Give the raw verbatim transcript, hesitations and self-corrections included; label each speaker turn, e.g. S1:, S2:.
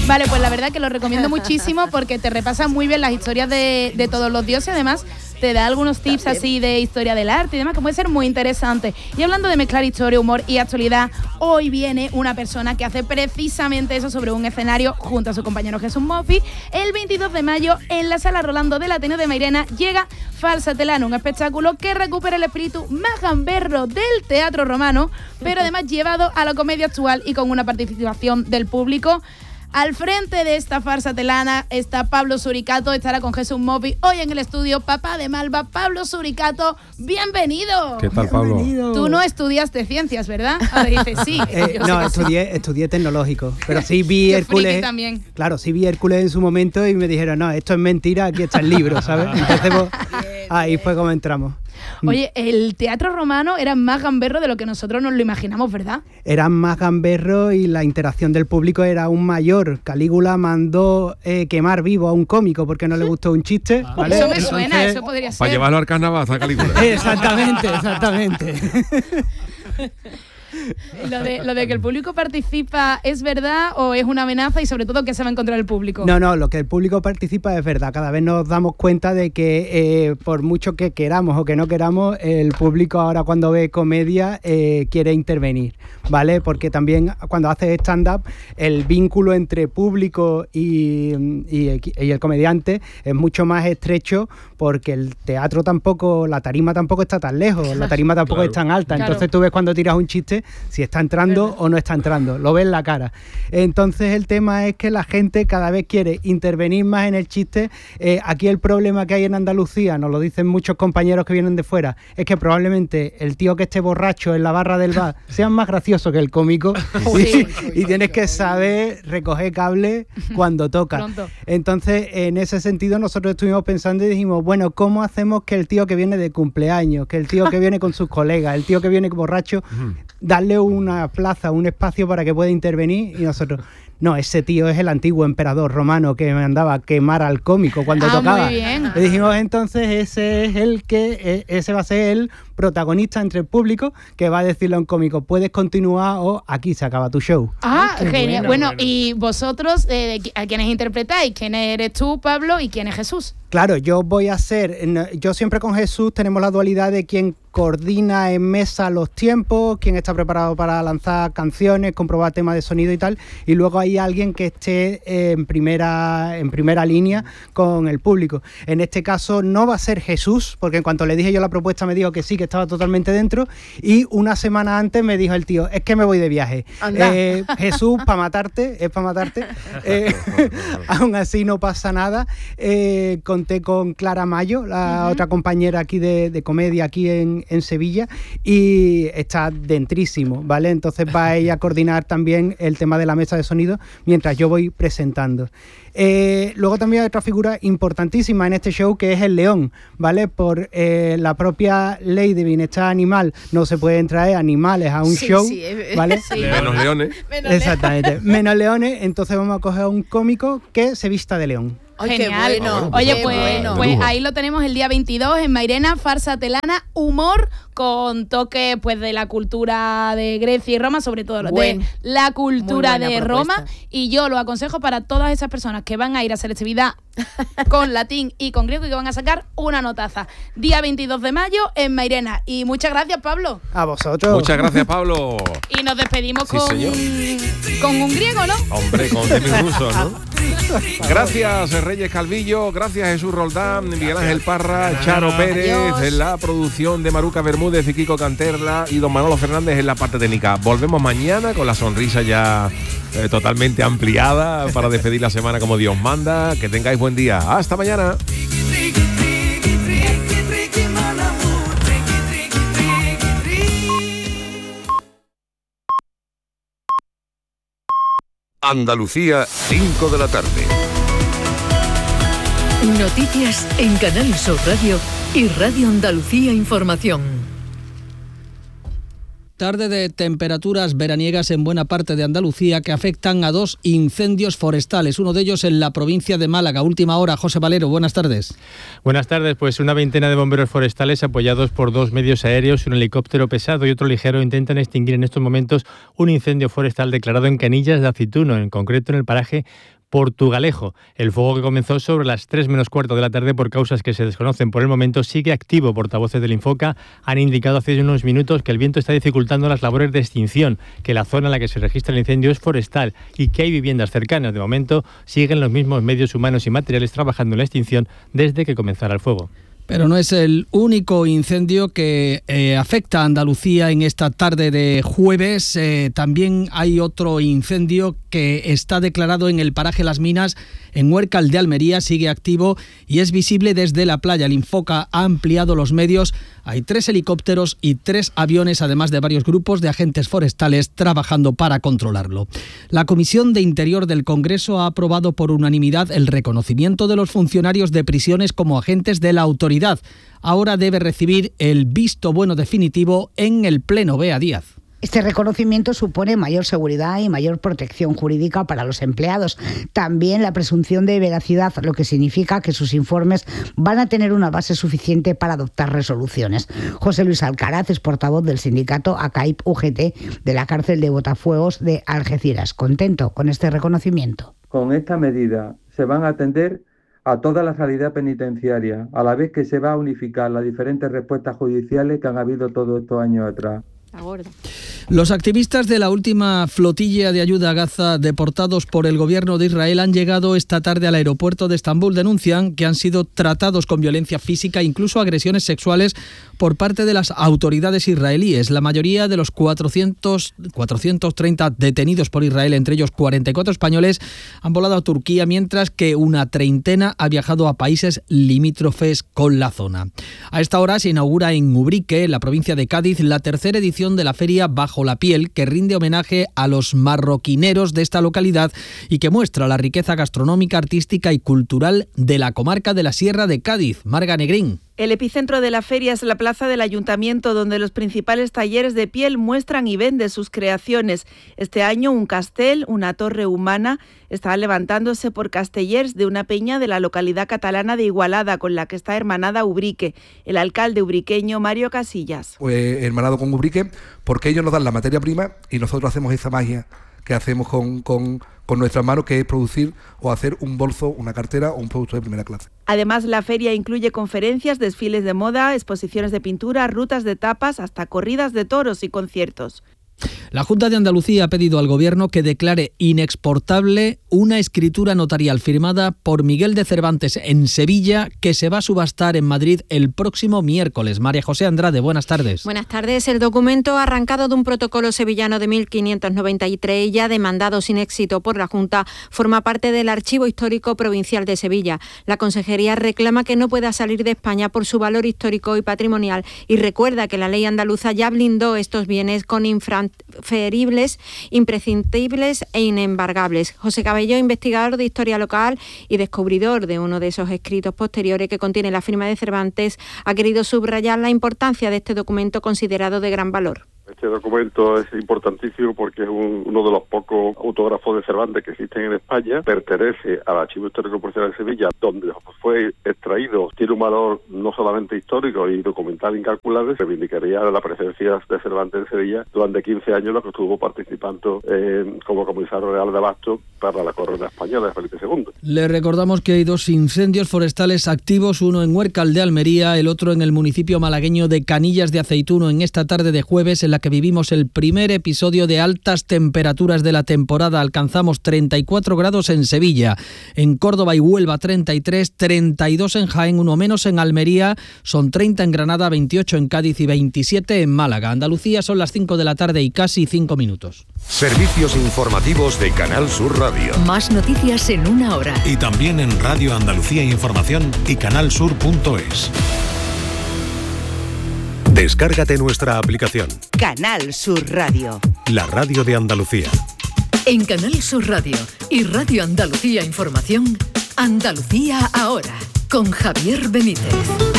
S1: Vale, pues la verdad que lo recomiendo muchísimo porque te repasa muy bien las historias de, de todos los dioses, además te da algunos tips así de historia del arte y demás que puede ser muy interesante. Y hablando de mezclar historia, humor y actualidad, hoy viene una persona que hace precisamente eso sobre un escenario junto a su compañero Jesús Moffi. El veintidós de mayo en la Sala Rolando del Ateneo de Mairena llega Falsa Telana, un espectáculo que recupera el espíritu más gamberro del teatro romano, pero además llevado a la comedia actual y con una participación del público. Al frente de esta farsa telana está Pablo Suricato, estará con Jesús Moffi hoy en el estudio. Papá de Malva, Pablo Suricato, bienvenido.
S2: ¿Qué tal, Pablo?
S3: Bienvenido.
S1: Tú no estudiaste ciencias, ¿verdad? Ahora dices sí.
S3: Eh, no, estudié, estudié tecnológico, pero sí vi
S1: Qué
S3: Hércules.
S1: friki también.
S3: Claro, sí vi Hércules en su momento y me dijeron, no, esto es mentira, aquí está el libro, ¿sabes? Entonces, pues, ahí fue como entramos.
S1: Oye, el teatro romano era más gamberro de lo que nosotros nos lo imaginamos, ¿verdad?
S3: Eran más gamberros y la interacción del público era aún mayor. Calígula mandó eh, quemar vivo a un cómico porque no le gustó un chiste, ¿vale?
S1: Eso me
S3: Entonces,
S1: suena, eso podría ser.
S2: Para llevarlo al carnaval, a Calígula.
S3: Exactamente, exactamente.
S1: Lo de, lo de que el público participa, ¿es verdad o es una amenaza? Y sobre todo, ¿qué se va a encontrar el público?
S3: No, no, lo que el público participa es verdad. Cada vez nos damos cuenta de que eh, por mucho que queramos o que no queramos, el público ahora cuando ve comedia eh, quiere intervenir, ¿vale? Porque también cuando haces stand-up, el vínculo entre público y, y, y el comediante es mucho más estrecho porque el teatro tampoco, la tarima tampoco está tan lejos, la tarima tampoco
S2: Claro.
S3: es tan alta.
S1: Claro.
S3: Entonces tú ves cuando tiras un chiste si está entrando o no está entrando, lo ves en la cara. Entonces el tema es que la gente cada vez quiere intervenir más en el chiste. Eh, aquí el problema que hay en Andalucía, nos lo dicen muchos compañeros que vienen de fuera, es que probablemente el tío que esté borracho en la barra del bar sea más gracioso que el cómico
S1: Sí.
S3: y, y tienes que saber recoger cable cuando toca.
S1: Pronto.
S3: Entonces en ese sentido nosotros estuvimos pensando y dijimos, bueno, ¿cómo hacemos que el tío que viene de cumpleaños, que el tío que viene con sus colegas, el tío que viene borracho, darle una plaza, un espacio para que pueda intervenir? Y nosotros, no, ese tío es el antiguo emperador romano que mandaba a quemar al cómico cuando
S1: Ah,
S3: tocaba.
S1: muy bien.
S3: Le dijimos, entonces ese es el que, eh, ese va a ser el protagonista entre el público que va a decirle a un cómico, puedes continuar o aquí se acaba tu show.
S1: Ah,
S3: Qué
S1: genial.
S3: bueno.
S1: Bueno, y vosotros, eh, ¿a quiénes interpretáis? ¿Quién eres tú, Pablo, y quién es Jesús?
S3: Claro, yo voy a ser, yo siempre con Jesús tenemos la dualidad de quien coordina en mesa los tiempos, quien está preparado para lanzar canciones, comprobar temas de sonido y tal, y luego hay alguien que esté en primera, en primera línea con el público. En este caso no va a ser Jesús, porque en cuanto le dije yo la propuesta me dijo que sí, que estaba totalmente dentro, y una semana antes me dijo el tío, es que me voy de viaje. Eh, Jesús, para matarte, es para matarte. Eh, aún así no pasa nada. Eh, conté con Clara Mayo, la uh-huh. otra compañera aquí de, de comedia aquí en, en Sevilla, y está dentrísimo, ¿vale? Entonces va ella a coordinar también el tema de la mesa de sonido mientras yo voy presentando. Eh, luego también hay otra figura importantísima en este show que es el león, ¿vale? Por eh, la propia ley de bienestar animal no se pueden traer animales a un
S4: sí,
S3: show,
S4: sí,
S3: ¿vale?
S4: Sí.
S2: Menos leones.
S4: Menos
S3: Exactamente, menos leones, entonces vamos a coger a un cómico que se vista de león.
S4: Ay,
S1: Genial.
S4: qué bueno.
S1: Oye,
S4: Qué
S1: pues,
S4: bueno.
S1: pues ahí lo tenemos el día veintidós en Mairena, farsa telana, humor con toque pues de la cultura de Grecia y Roma, sobre todo
S4: Buen,
S1: de la cultura
S4: muy buena
S1: de
S4: propuesta.
S1: Roma, y yo lo aconsejo para todas esas personas que van a ir a selectividad con latín y con griego y que van a sacar una notaza. Día veintidós de mayo en Mairena. Y muchas gracias, Pablo.
S3: A vosotros.
S2: Muchas gracias, Pablo.
S1: Y nos despedimos
S2: Sí,
S1: con,
S2: señor.
S1: con un griego, ¿no?
S2: Hombre, con Demi Russo, ¿no? Gracias, Reyes Calvillo. Gracias, Jesús Roldán, Miguel Ángel Parra, Charo Pérez,
S4: Adiós.
S2: en la producción de Maruca Bermúdez y Kiko Canterla y don Manolo Fernández en la parte técnica. Volvemos mañana con la sonrisa ya eh, totalmente ampliada para despedir la semana como Dios manda. Que tengáis buen día. Hasta mañana.
S5: Andalucía, cinco de la tarde.
S6: Noticias en Canal Sur Radio y Radio Andalucía Información.
S7: Tarde de temperaturas veraniegas en buena parte de Andalucía que afectan a dos incendios forestales, uno de ellos en la provincia de Málaga. Última hora, José Valero, buenas tardes.
S8: Buenas tardes, pues una veintena de bomberos forestales apoyados por dos medios aéreos, un helicóptero pesado y otro ligero intentan extinguir en estos momentos un incendio forestal declarado en Canillas de Acituno, en concreto en el paraje Portugalejo. El fuego, que comenzó sobre las tres menos cuarto de la tarde por causas que se desconocen por el momento, sigue activo. Portavoces del Infoca han indicado hace unos minutos que el viento está dificultando las labores de extinción, que la zona en la que se registra el incendio es forestal y que hay viviendas cercanas. De momento siguen los mismos medios humanos y materiales trabajando en la extinción desde que comenzara el fuego.
S7: Pero no es el único incendio que eh, afecta a Andalucía en esta tarde de jueves. Eh, también hay otro incendio que está declarado en el paraje Las Minas, en Huércal de Almería, sigue activo y es visible desde la playa. El Infoca ha ampliado los medios. Hay tres helicópteros y tres aviones, además de varios grupos de agentes forestales trabajando para controlarlo. La Comisión de Interior del Congreso ha aprobado por unanimidad el reconocimiento de los funcionarios de prisiones como agentes de la autoridad. Ahora debe recibir el visto bueno definitivo en el Pleno. Bea Díaz.
S4: Este reconocimiento supone mayor seguridad y mayor protección jurídica para los empleados. También la presunción de veracidad, lo que significa que sus informes van a tener una base suficiente para adoptar resoluciones. José Luis Alcaraz es portavoz del sindicato A C A I P U G T de la cárcel de Botafuegos de Algeciras. Contento con este reconocimiento.
S9: Con esta medida se van a atender a toda la realidad penitenciaria, a la vez que se va a unificar las diferentes respuestas judiciales que han habido todos estos años atrás.
S7: Los activistas de la última flotilla de ayuda a Gaza deportados por el gobierno de Israel han llegado esta tarde al aeropuerto de Estambul. Denuncian que han sido tratados con violencia física, incluso agresiones sexuales por parte de las autoridades israelíes. La mayoría de los cuatrocientos, cuatrocientos treinta detenidos por Israel, entre ellos cuarenta y cuatro españoles, han volado a Turquía, mientras que una treintena ha viajado a países limítrofes con la zona. A esta hora se inaugura en Ubrique, en la provincia de Cádiz, la tercera edición de la feria Bajo la Piel, que rinde homenaje a los marroquineros de esta localidad y que muestra la riqueza gastronómica, artística y cultural de la comarca de la Sierra de Cádiz. Marga Negrín.
S10: El epicentro de la feria es la plaza del Ayuntamiento, donde los principales talleres de piel muestran y venden sus creaciones. Este año un castel, una torre humana, está levantándose por castellers de una peña de la localidad catalana de Igualada, con la que está hermanada Ubrique. El alcalde ubriqueño Mario Casillas.
S11: Pues hermanado con Ubrique, porque ellos nos dan la materia prima y nosotros hacemos esa magia que hacemos con, con, con nuestras manos, que es producir o hacer un bolso, una cartera o un producto de primera clase.
S10: Además, la feria incluye conferencias, desfiles de moda, exposiciones de pintura, rutas de tapas, hasta corridas de toros y conciertos.
S7: La Junta de Andalucía ha pedido al Gobierno que declare inexportable una escritura notarial firmada por Miguel de Cervantes en Sevilla, que se va a subastar en Madrid el próximo miércoles. María José Andrade, buenas tardes.
S12: Buenas tardes. El documento, arrancado de un protocolo sevillano de mil quinientos noventa y tres y ya demandado sin éxito por la Junta, forma parte del Archivo Histórico Provincial de Sevilla. La Consejería reclama que no pueda salir de España por su valor histórico y patrimonial y recuerda que la ley andaluza ya blindó estos bienes con infraestructuras feribles, imprescindibles e inembargables. José Cabello, investigador de historia local y descubridor de uno de esos escritos posteriores que contiene la firma de Cervantes, ha querido subrayar la importancia de este documento considerado de gran valor.
S13: Este documento es importantísimo porque es un, uno de los pocos autógrafos de Cervantes que existen en España. Pertenece al Archivo Histórico Provincial de Sevilla, donde fue extraído. Tiene un valor no solamente histórico y documental incalculable. Reivindicaría la presencia de Cervantes en Sevilla durante quince años, lo que estuvo participando eh, como comisario real de abasto para la corona española de Felipe segundo.
S7: Le recordamos que hay dos incendios forestales activos, uno en Huércal de Almería, el otro en el municipio malagueño de Canillas de Aceituno, en esta tarde de jueves, en la que vivimos el primer episodio de altas temperaturas de la temporada. Alcanzamos treinta y cuatro grados en Sevilla, en Córdoba y Huelva treinta y tres, treinta y dos en Jaén, uno menos en Almería, son treinta en Granada, veintiocho en Cádiz y veintisiete en Málaga. Andalucía, son las cinco de la tarde y casi cinco minutos.
S5: Servicios informativos de Canal Sur Radio.
S6: Más noticias en una hora.
S14: Y también en Radio Andalucía Información y canalsur punto es.
S5: Descárgate nuestra aplicación.
S15: Canal Sur Radio.
S14: La radio de Andalucía.
S6: En Canal Sur Radio y Radio Andalucía Información, Andalucía ahora, con Javier Benítez.